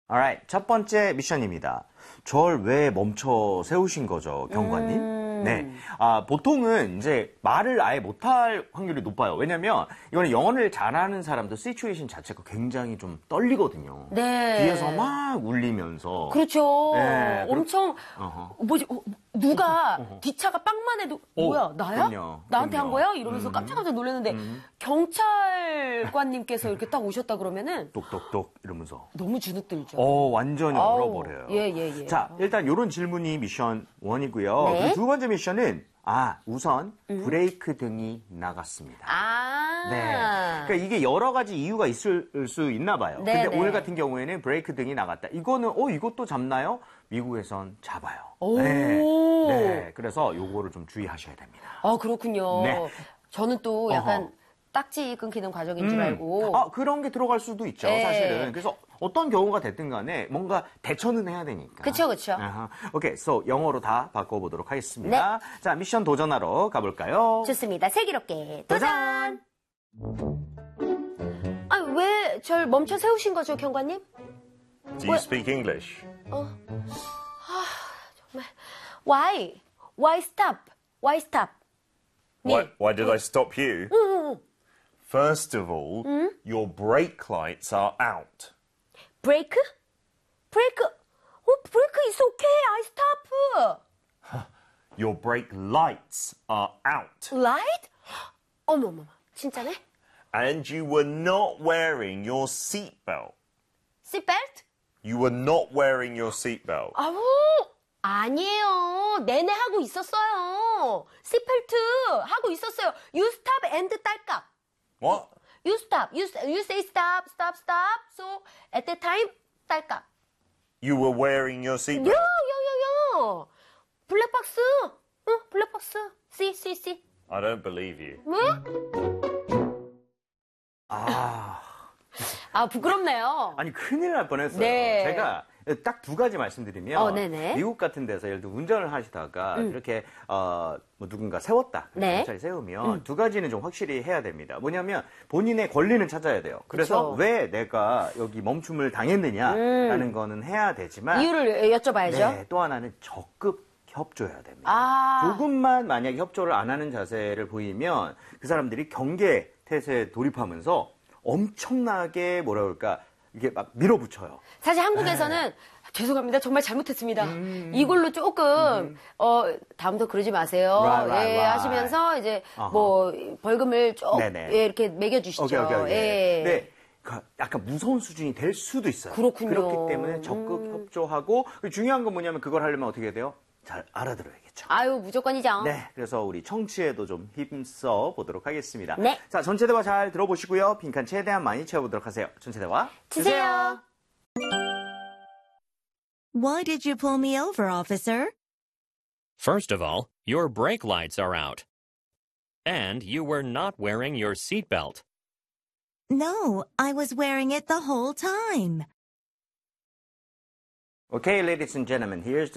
Alright, 첫 번째 미션입니다. 절 왜 멈춰 세우신 거죠, 경관님? 네. 보통은 이제 말을 아예 못할 확률이 높아요. 왜냐면 이거는 영어를 잘하는 사람도 시츄에이션 자체가 굉장히 좀 떨리거든요. 네. 뒤에서 막 울리면서. 그렇죠. 네, 엄청, 누가 뒷차가 빵만 해도, 뭐야, 나야? 그럼요. 나한테 한 거야? 이러면서 깜짝깜짝 놀랐는데, 경찰관님께서 이렇게 딱 오셨다 그러면은, 똑똑똑 이러면서. 너무 주눅들죠. 완전히 얼어버려요. 예. 자, 일단 이런 질문이 미션 1이고요. 네. 그리고 두 번째 미션은 우선 브레이크 등이 나갔습니다. 네. 그러니까 이게 여러 가지 이유가 있을 수 있나 봐요. 네, 근데 네. 오늘 같은 경우에는 브레이크 등이 나갔다. 이거는 이것도 잡나요? 미국에선 잡아요. 오. 네. 그래서 요거를 좀 주의하셔야 됩니다. 그렇군요. 네. 저는 또 약간 딱지 끊기는 과정인 줄 알고. 그런 게 들어갈 수도 있죠, 네. 사실은. 그래서 어떤 경우가 됐든 간에 뭔가 대처는 해야 되니까. 그쵸. 오케이, so 영어로 다 바꿔보도록 하겠습니다. 자, 미션 도전하러 가볼까요? 좋습니다. 슬기롭게 도전! 왜 절 멈춰 세우신 거죠, 경관님? Do you speak English? 정말. Why stop? Why stop? Why did I stop you? First of all, your brake lights are out. 브레이크? 브레이크 is okay. I stop. Your brake lights are out. Light? 어머. 진짜네? And you were not wearing your seatbelt. Seatbelt? You were not wearing your seatbelt. 아니에요. 내내 하고 있었어요. 시펠트 하고 있었어요. You stop and 딸깍. What? You stop. You say stop. So at that time 딸깍. You were wearing your seatbelt. 요. 블랙박스. 블랙박스. See. I don't believe you. 부끄럽네요. 아니, 큰일 날 뻔했어요. 네. 제가 딱 두 가지 말씀드리면 네네. 미국 같은 데서 예를 들어 운전을 하시다가 이렇게 누군가 세웠다. 네. 경찰이 세우면 두 가지는 좀 확실히 해야 됩니다. 뭐냐면 본인의 권리는 찾아야 돼요. 그래서 그쵸. 왜 내가 여기 멈춤을 당했느냐라는 거는 해야 되지만 이유를 여쭤봐야죠. 네, 또 하나는 적극 협조해야 됩니다. 조금만 만약에 협조를 안 하는 자세를 보이면 그 사람들이 경계 태세에 돌입하면서 엄청나게 뭐라 그럴까 이게 막 밀어붙여요. 사실 한국에서는 죄송합니다. 정말 잘못했습니다. 이걸로 조금 다음부터 그러지 마세요. Right. 하시면서 이제 뭐 벌금을 좀 이렇게 매겨주시죠. 오케이. 네. 약간 무서운 수준이 될 수도 있어요. 그렇군요. 그렇기 때문에 적극 협조하고 중요한 건 뭐냐면 그걸 하려면 어떻게 해야 돼요? 잘 알아들어야겠죠. 무조건이죠. 네, 그래서 우리 청취에도 좀 힘써 보도록 하겠습니다. 네. 자, 전체 대화 잘 들어보시고요. 빈칸 최대한 많이 채워보도록 하세요. 전체 대화 주세요. Why did you pull me over, officer? First of all, your brake lights are out. And you were not wearing your seatbelt. No, I was wearing it the whole time. Okay, ladies and gentlemen, here's